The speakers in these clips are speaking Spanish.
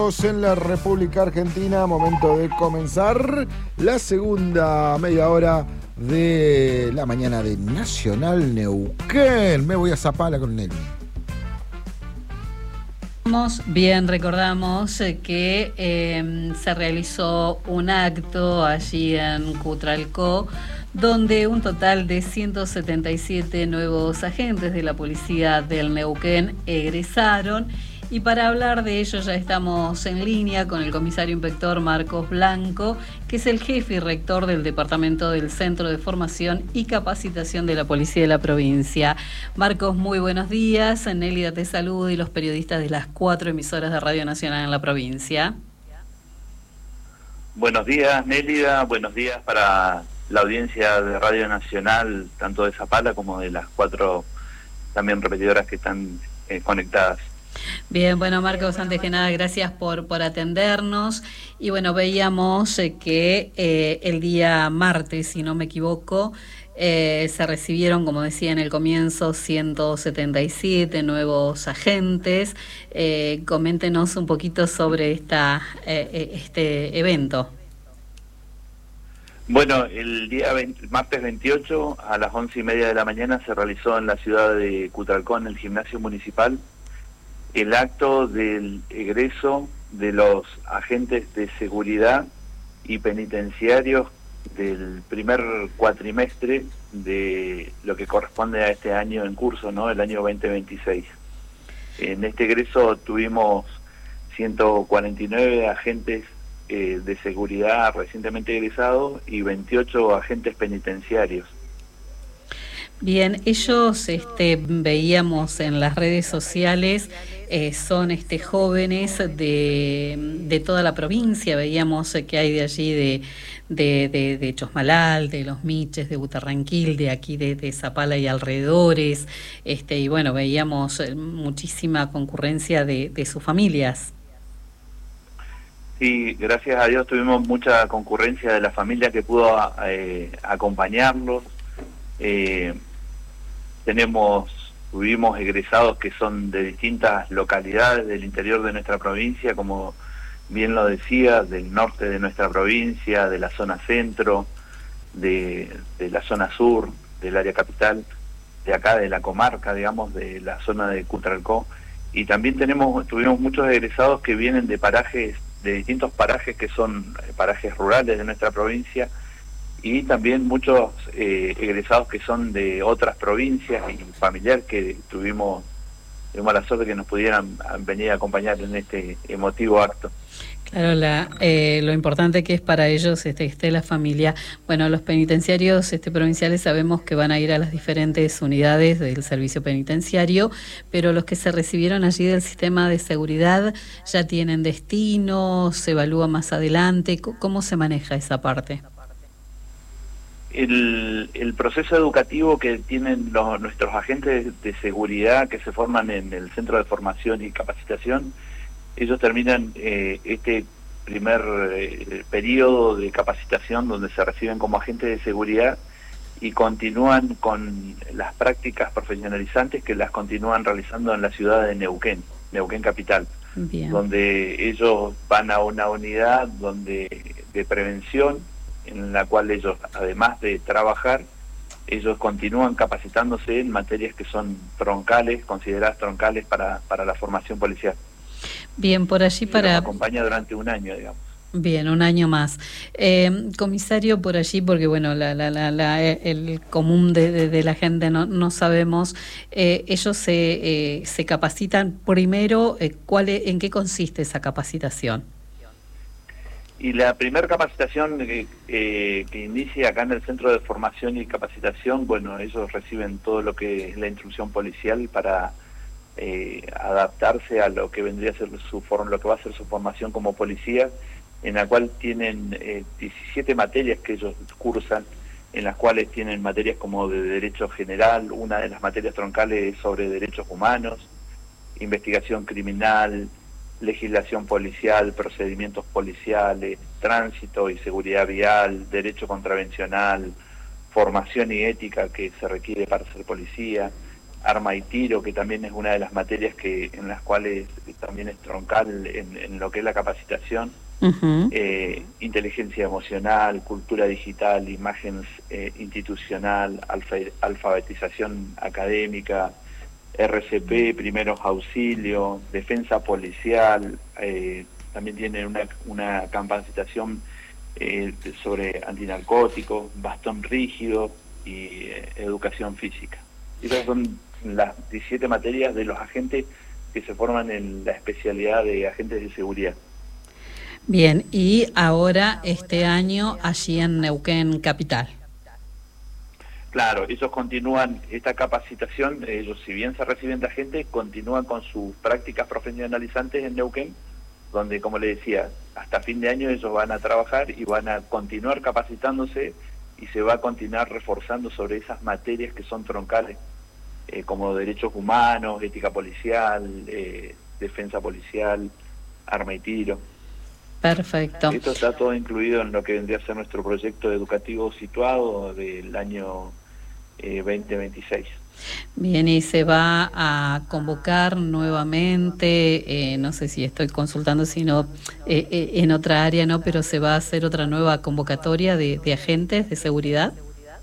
En la República Argentina, momento de comenzar la segunda media hora de la mañana de Nacional Neuquén. Me voy a Zapala con Nelly. Bien, recordamos que se realizó un acto allí en Cutralcó, donde un total de 177 nuevos agentes de la policía del Neuquén egresaron. Y para hablar de ello ya estamos en línea con el comisario inspector Marcos Blanco, que es el jefe y rector del departamento del Centro de Formación y Capacitación de la Policía de la provincia. Marcos, muy buenos días. Nélida te saluda y los periodistas de las 4 emisoras de Radio Nacional en la provincia. Buenos días, Nélida. Buenos días para la audiencia de Radio Nacional, tanto de Zapala como de las 4 también repetidoras que están conectadas. Bien, bueno, Marcos, antes que nada, gracias por atendernos. Y bueno, veíamos que el día martes, si no me equivoco, se recibieron, como decía en el comienzo, 177 nuevos agentes. Coméntenos un poquito sobre este evento. Bueno, el día martes 28 a las 11:30 de la mañana se realizó en la ciudad de Cutralcó, en el gimnasio municipal, el acto del egreso de los agentes de seguridad y penitenciarios del primer cuatrimestre de lo que corresponde a este año en curso, ¿no? El año 2026. En este egreso tuvimos 149 agentes de seguridad recientemente egresados y 28 agentes penitenciarios. Bien, ellos veíamos en las redes sociales, son jóvenes de toda la provincia. Veíamos que hay de allí de Chosmalal, de Los Miches, de Butarranquil, de aquí de Zapala y alrededores, y bueno, veíamos muchísima concurrencia de sus familias. Sí, gracias a Dios tuvimos mucha concurrencia de la familia que pudo acompañarlos. Tuvimos egresados que son de distintas localidades del interior de nuestra provincia, como bien lo decía, del norte de nuestra provincia, de la zona centro, de la zona sur, del área capital, de acá de la comarca, digamos, de la zona de Cutralcó. Y también tuvimos muchos egresados que vienen de distintos parajes que son parajes rurales de nuestra provincia, y también muchos egresados que son de otras provincias y familiares que tuvimos la suerte que nos pudieran venir a acompañar en este emotivo acto. Claro, lo importante que es para ellos esté la familia. Bueno, los penitenciarios provinciales sabemos que van a ir a las diferentes unidades del servicio penitenciario, pero los que se recibieron allí del sistema de seguridad ya tienen destino, se evalúa más adelante. ¿Cómo se maneja esa parte? El proceso educativo que tienen nuestros agentes de seguridad que se forman en el Centro de Formación y Capacitación, ellos terminan este primer periodo de capacitación donde se reciben como agentes de seguridad y continúan con las prácticas profesionalizantes que las continúan realizando en la ciudad de Neuquén capital. Bien. Donde ellos van a una unidad de prevención, en la cual ellos, además de trabajar, ellos continúan capacitándose en materias que son troncales, consideradas troncales para la formación policial. Bien, por allí nos acompaña durante un año, digamos. Bien, un año más. Comisario, por allí, porque bueno, el común de la gente no sabemos, ellos se capacitan primero, ¿en qué consiste esa capacitación? Y la primera capacitación que inicia acá en el Centro de Formación y Capacitación, bueno, ellos reciben todo lo que es la instrucción policial para adaptarse a lo que vendría a ser lo que va a ser su formación como policía, en la cual tienen 17 materias que ellos cursan, en las cuales tienen materias como de derecho general. Una de las materias troncales es sobre derechos humanos, investigación criminal, legislación policial, procedimientos policiales, tránsito y seguridad vial, derecho contravencional, formación y ética que se requiere para ser policía, arma y tiro, que también es una de las materias en las cuales también es troncal en lo que es la capacitación. Inteligencia emocional, cultura digital, imagen institucional, alfabetización académica, RCP, primeros auxilios, defensa policial, también tienen una capacitación sobre antinarcóticos, bastón rígido y educación física. Esas son las 17 materias de los agentes que se forman en la especialidad de agentes de seguridad. Bien, y ahora este año allí en Neuquén Capital. Claro, ellos continúan esta capacitación, ellos si bien se reciben de agentes, continúan con sus prácticas profesionalizantes en Neuquén, donde, como le decía, hasta fin de año ellos van a trabajar y van a continuar capacitándose y se va a continuar reforzando sobre esas materias que son troncales, como derechos humanos, ética policial, defensa policial, arma y tiro. Perfecto. Esto está todo incluido en lo que vendría a ser nuestro proyecto educativo situado del año 2026. Bien, y se va a convocar nuevamente, no sé si estoy consultando, sino en otra área, ¿no? Pero se va a hacer otra nueva convocatoria de agentes de seguridad.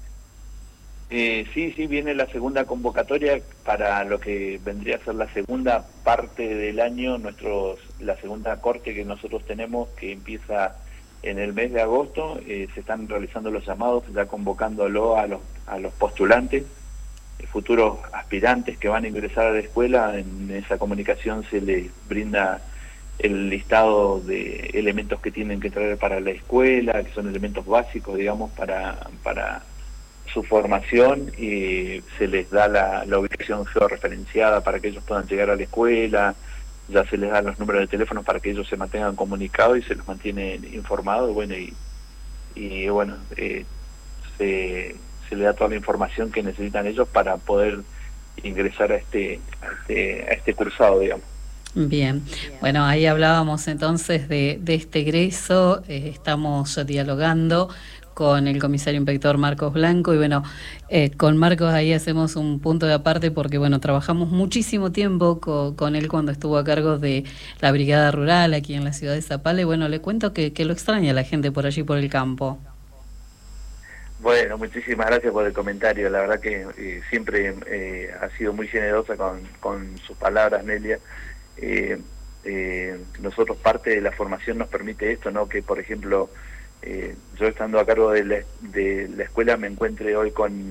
Sí, viene la segunda convocatoria para lo que vendría a ser la segunda parte del año, la segunda corte que nosotros tenemos, que empieza en el mes de agosto. Se están realizando los llamados, se está convocándolo a los postulantes, futuros aspirantes que van a ingresar a la escuela. En esa comunicación se les brinda el listado de elementos que tienen que traer para la escuela, que son elementos básicos, digamos, para su formación, y se les da la ubicación georreferenciada para que ellos puedan llegar a la escuela. Ya se les dan los números de teléfono para que ellos se mantengan comunicados y se los mantiene informados. Bueno, y bueno, se les da toda la información que necesitan ellos para poder ingresar a este cursado, digamos. Bien, bueno, ahí hablábamos entonces de este egreso. Estamos dialogando con el comisario inspector Marcos Blanco, y bueno, con Marcos ahí hacemos un punto de aparte porque bueno, trabajamos muchísimo tiempo con él cuando estuvo a cargo de la brigada rural aquí en la ciudad de Zapala, y bueno, le cuento que lo extraña la gente por allí por el campo. Bueno, muchísimas gracias por el comentario. La verdad que siempre ha sido muy generosa con sus palabras, Nelia. Nosotros, parte de la formación nos permite esto, ¿no? Que, por ejemplo, yo estando a cargo de la escuela me encuentre hoy con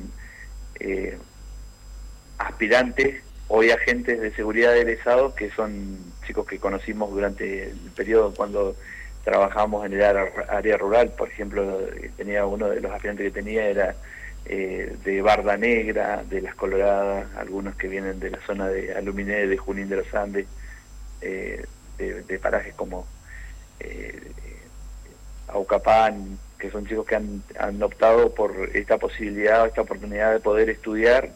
aspirantes, hoy agentes de seguridad egresados, que son chicos que conocimos durante el periodo cuando trabajábamos en el área rural. Por ejemplo, tenía uno de los aspirantes que tenía era de Barda Negra, de Las Coloradas, algunos que vienen de la zona de Aluminé, de Junín de los Andes, de parajes como Aucapán, que son chicos que han optado por esta posibilidad, esta oportunidad de poder estudiar,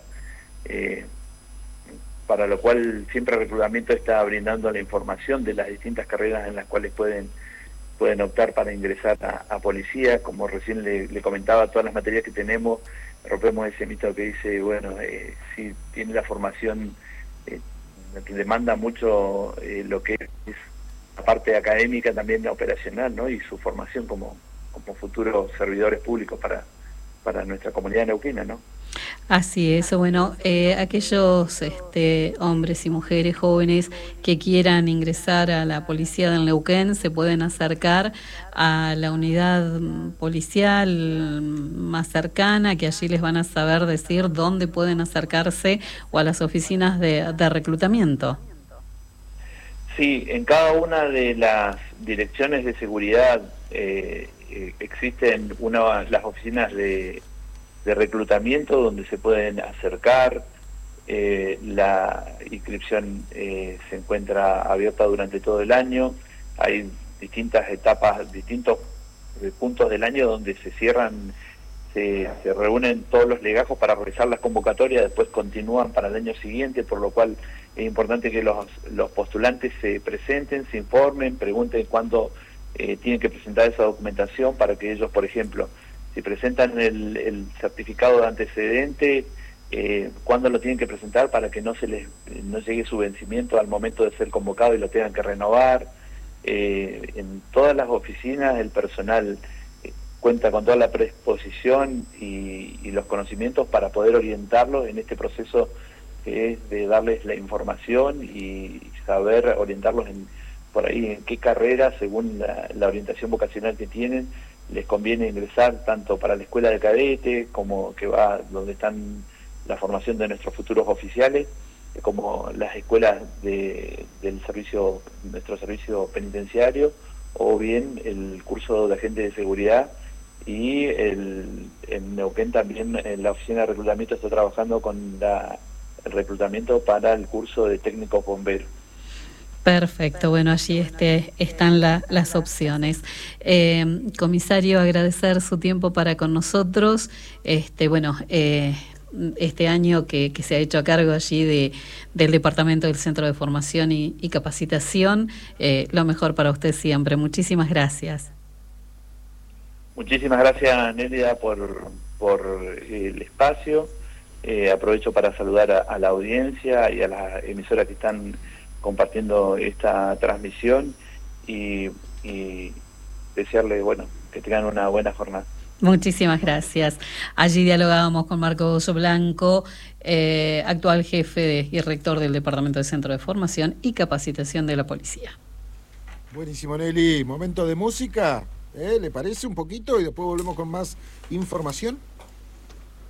para lo cual siempre el reclutamiento está brindando la información de las distintas carreras en las cuales pueden optar para ingresar a policía. Como recién le comentaba, todas las materias que tenemos, rompemos ese mito que dice, bueno, si tiene la formación, que demanda mucho lo que es la parte académica, también operacional, ¿no? Y su formación como futuros servidores públicos para nuestra comunidad neuquina, ¿no? Así es, bueno, aquellos hombres y mujeres jóvenes que quieran ingresar a la policía del Neuquén se pueden acercar a la unidad policial más cercana, que allí les van a saber decir dónde pueden acercarse, o a las oficinas de reclutamiento. Sí, en cada una de las direcciones de seguridad existen las oficinas de reclutamiento donde se pueden acercar. La inscripción se encuentra abierta durante todo el año. Hay distintas etapas, distintos puntos del año donde se cierran, se reúnen todos los legajos para realizar las convocatorias, después continúan para el año siguiente, por lo cual es importante que los postulantes se presenten, se informen, pregunten cuándo tienen que presentar esa documentación, para que ellos, por ejemplo, si presentan el certificado de antecedente, cuándo lo tienen que presentar para que no llegue su vencimiento al momento de ser convocado y lo tengan que renovar. En todas las oficinas el personal cuenta con toda la predisposición y los conocimientos para poder orientarlos en este proceso que es de darles la información y saber orientarlos por ahí en qué carrera, según la orientación vocacional que tienen, les conviene ingresar tanto para la escuela de cadete, como que va donde están la formación de nuestros futuros oficiales, como las escuelas nuestro servicio penitenciario, o bien el curso de agente de seguridad. Y en Neuquén también la oficina de reclutamiento está trabajando con el reclutamiento para el curso de técnico bombero. Perfecto, bueno, allí están las opciones. Comisario, agradecer su tiempo para con nosotros. Este año que se ha hecho a cargo allí del Departamento del Centro de Formación y Capacitación, lo mejor para usted siempre. Muchísimas gracias. Muchísimas gracias, Nélida, por el espacio. Aprovecho para saludar a la audiencia y a las emisoras que están compartiendo esta transmisión y desearles, que tengan una buena jornada. Muchísimas gracias. Allí dialogábamos con Marcos Blanco, actual jefe y rector del Departamento del Centro de Formación y Capacitación de la Policía. Buenísimo, Nelly. Momento de música. ¿Le parece un poquito? Y después volvemos con más información.